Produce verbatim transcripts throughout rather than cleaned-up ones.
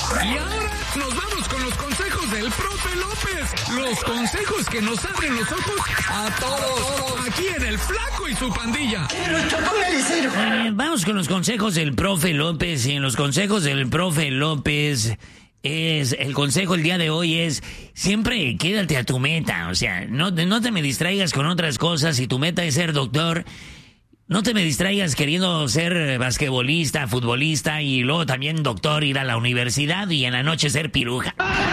Y ahora nos vamos con los consejos del profe López. Los consejos que nos abren los ojos a todos. Aquí en El Flaco y su pandilla. Eh, vamos con los consejos del profe López. Y en los consejos del profe López es el consejo el día de hoy es siempre quédate a tu meta. O sea, no, no te me distraigas con otras cosas. Si tu meta es ser doctor, no te me distraigas queriendo ser basquetbolista, futbolista y luego también doctor, ir a la universidad y en la noche ser piruja.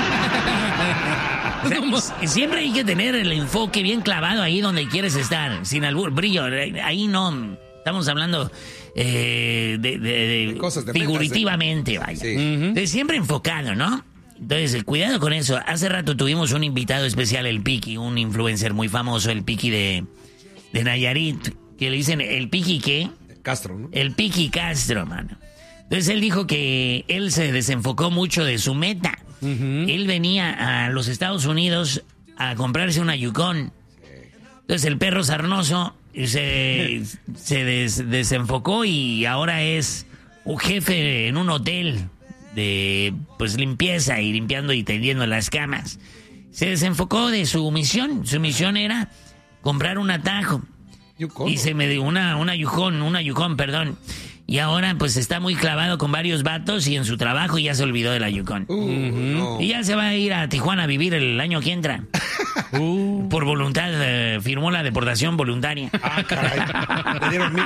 O sea, siempre hay que tener el enfoque bien clavado ahí donde quieres estar, sin albur, brillo, ahí no, estamos hablando eh, de, de, de, de cosas de figurativamente, metas, vaya. Sí. Uh-huh. Entonces, siempre enfocado, ¿no? Entonces, cuidado con eso. Hace rato tuvimos un invitado especial, el Piqui, un influencer muy famoso, el Piqui de, de Nayarit, que le dicen el Piqui, ¿qué? Castro, ¿no? El Piqui Castro, mano. Entonces él dijo que él se desenfocó mucho de su meta. Uh-huh. Él venía a los Estados Unidos a comprarse una Yukon. Entonces el perro sarnoso se, se des, desenfocó y ahora es un jefe en un hotel de pues limpieza y limpiando y tendiendo las camas. Se desenfocó de su misión. Su misión era comprar un atajo. Yukon. Y se me dio una, una Yukon, una Yukon, perdón. Y ahora pues está muy clavado con varios vatos y en su trabajo ya se olvidó de la Yukon. Uh, no. Y ya se va a ir a Tijuana a vivir el año que entra. Uh. Por voluntad, eh, firmó la deportación voluntaria. Ah, caray. Le dieron mil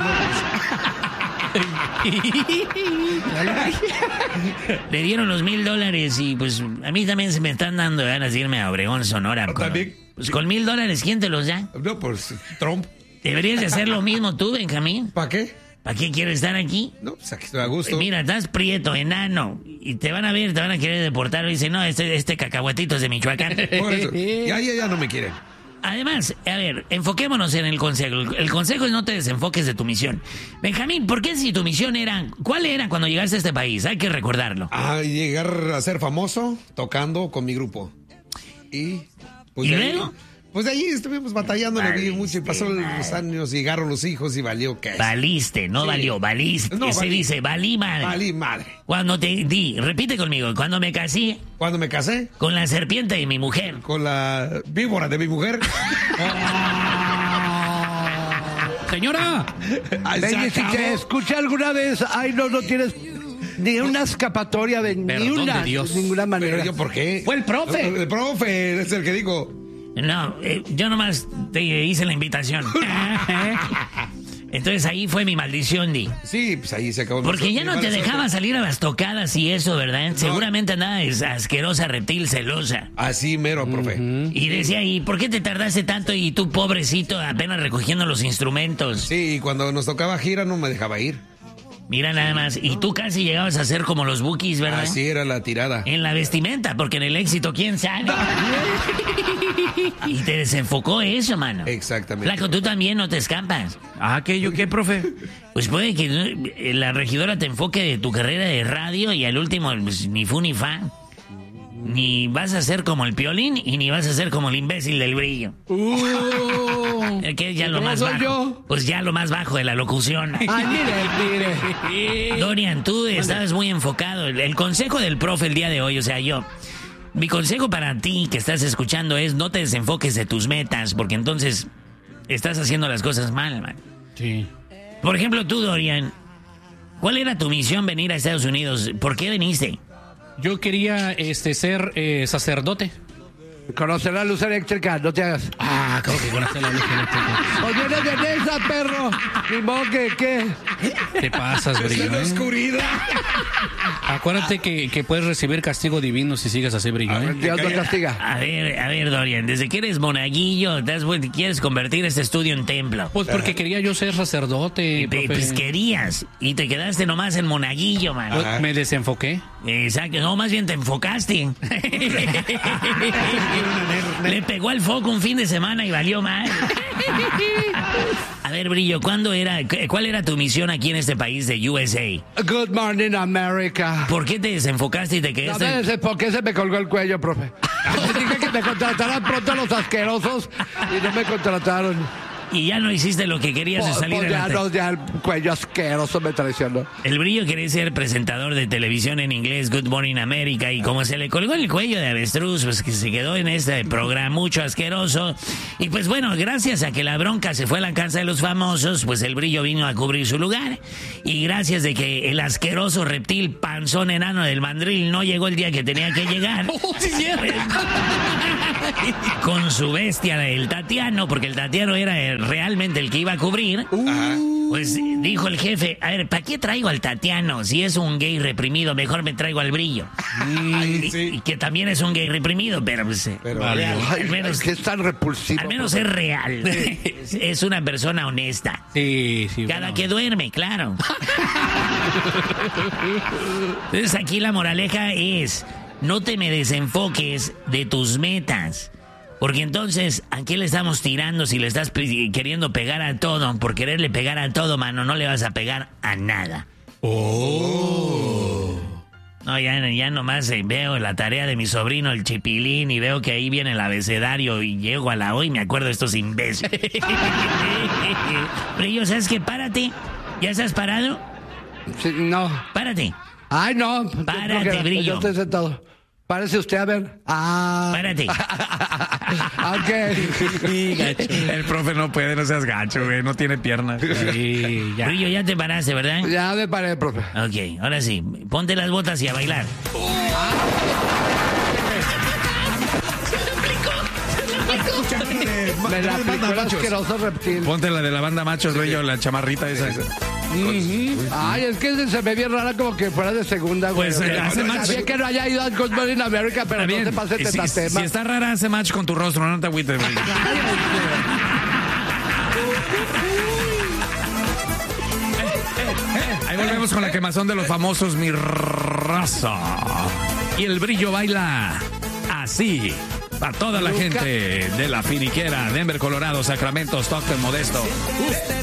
dólares. Le dieron los mil dólares y pues a mí también se me están dando ganas de irme a Obregón, Sonora. Con, ¿también? Pues con mil dólares, ¿quién te los da? No, pues Trump. Deberías de hacer lo mismo tú, Benjamín. ¿Para qué? ¿Para qué quieres estar aquí? No, pues aquí estoy a gusto. Mira, estás prieto, enano, y te van a ver, te van a querer deportar. Y dicen, no, este, este cacahuatito es de Michoacán. Por eso, ya, ya, ya no me quieren. Además, a ver, enfoquémonos en el consejo. El consejo es no te desenfoques de tu misión. Benjamín, ¿por qué si tu misión era... ¿Cuál era cuando llegaste a este país? Hay que recordarlo. Ah, llegar a ser famoso tocando con mi grupo. Y... Pues ¿Y de luego? Ahí, pues de ahí estuvimos batallando vale, mucho y pasó los años, llegaron los hijos y valió que... Valiste, no sí. valió, valiste. No, se valí. dice, valí madre. Valí madre. Cuando te di, repite conmigo, cuando me casé... ¿Cuándo me casé? Con la serpiente de mi mujer. Con la víbora de mi mujer. Señora, Benny, si te escuché alguna vez, ay, no, no tienes... Ni una escapatoria de Perdón ni una, de Dios. ninguna manera. ¿Pero yo por qué? Fue el profe. El, el profe es el que dijo. No, eh, yo nomás te hice la invitación. Entonces ahí fue mi maldición, Di. Sí, pues ahí se acabó. Porque ya no te dejaba salir a las tocadas y eso, ¿verdad? No. Seguramente andabas asquerosa, reptil, celosa. Así mero, profe. Uh-huh. Y decía, ¿y por qué te tardaste tanto y tú, pobrecito, apenas recogiendo los instrumentos? Sí, y cuando nos tocaba gira no me dejaba ir. Mira nada más, y tú casi llegabas a ser como los Bukis, ¿verdad? Así era la tirada. En la vestimenta, porque en el éxito, ¿quién sabe? Y te desenfocó eso, mano. Exactamente. Flaco, tú también no te escapas. Ah, ¿qué? ¿Yo qué, profe? Pues puede que la regidora te enfoque de tu carrera de radio y al último, pues, ni fu ni fa. Ni vas a ser como el Piolín y ni vas a ser como el imbécil del Brillo. Uh, que es ya lo más bajo. Yo? Pues ya lo más bajo de la locución. Ay, mire, mire. Dorian, tú estabas muy enfocado. El, el consejo del profe el día de hoy, o sea, yo... Mi consejo para ti que estás escuchando es no te desenfoques de tus metas, porque entonces estás haciendo las cosas mal, man. Sí. Por ejemplo, tú, Dorian, ¿cuál era tu misión venir a Estados Unidos? ¿Por qué viniste? Yo quería este ser eh, sacerdote. Conocer la luz eléctrica, no te hagas. Ah, creo que conocer la luz eléctrica. Oye, de Vanessa, perro. Ni modo que, ¿qué? Te pasas, Brillo. Es la oscuridad. Acuérdate que, que puedes recibir castigo divino si sigues así, Brillo. ¿eh? Dios no castiga. A ver, a ver, Dorian, desde que eres monaguillo, te has, quieres convertir este estudio en templo. Pues porque quería yo ser sacerdote. Te, pues querías, y te quedaste nomás en monaguillo, man. Pues me desenfoqué. Exacto, no, más bien te enfocaste. Le pegó al foco un fin de semana y valió mal. A ver, Brillo, ¿cuándo era, ¿cuál era tu misión aquí en este país de U S A? Good morning, America. ¿Por qué te desenfocaste y te quedaste? No me desenfoqué, se me colgó el cuello, profe. Dije que me contrataran pronto los asquerosos y no me contrataron. Y ya no hiciste lo que querías de Pues, salir pues en la ya, te- no, ya el cuello asqueroso me traicionó. El Brillo quería ser presentador de televisión en inglés, Good Morning America, y como se le colgó el cuello de avestruz, pues que se quedó en este programa mucho asqueroso. Y pues bueno, gracias a que la bronca se fue a la casa de los famosos, pues el Brillo vino a cubrir su lugar. Y gracias de que el asqueroso reptil panzón enano del mandril no llegó el día que tenía que llegar. Con su bestia, el Tatiano, porque el Tatiano era el- realmente el que iba a cubrir. Pues dijo el jefe, a ver, ¿para qué traigo al Tatiano? Si es un gay reprimido, mejor me traigo al Brillo. Ay, Y, sí. y que también es un gay reprimido, pero pues, eh, Pero al real. Ay, menos, que es tan repulsivo. al menos es real. es, es una persona honesta. Sí, sí. Cada bueno. que duerme, claro. Entonces aquí la moraleja es, no te me desenfoques de tus metas. Porque entonces, ¿a qué le estamos tirando si le estás pe- queriendo pegar a todo? Por quererle pegar a todo, mano, no le vas a pegar a nada. Oh. No, ya, ya nomás eh, veo la tarea de mi sobrino, el Chipilín, y veo que ahí viene el abecedario y llego a la O y me acuerdo de estos imbéciles. Brillo, ¿sabes qué? Párate. ¿Ya estás parado? Sí, no. Párate. Ay, no. yo Párate, creo que- Brillo. Yo estoy sentado. Párese usted a ver. Ah. Párate. Ok. El profe no puede, no seas gacho, güey. No tiene piernas. Sí, ya. Brillo, ya te paraste, ¿verdad? Ya me paré, profe. Ok, ahora sí. Ponte las botas y a bailar. Me la aplicó el asqueroso reptil. Ponte la de la banda Machos, Brillo, la chamarrita esa. Ay, es que se me ve rara como que fuera de segunda, güey. Pues, eh, hace Está match. bien que no haya ido al Good Morning America, pero Está bien. no se pase Si, teta si tema. está rara, hace match con tu rostro, no te agüites, Brillo. Ahí volvemos con la quemazón de los famosos, mi raza. Y el Brillo baila así. Para toda la gente de la finiquera, Denver, Colorado, Sacramento, Stockton, Modesto.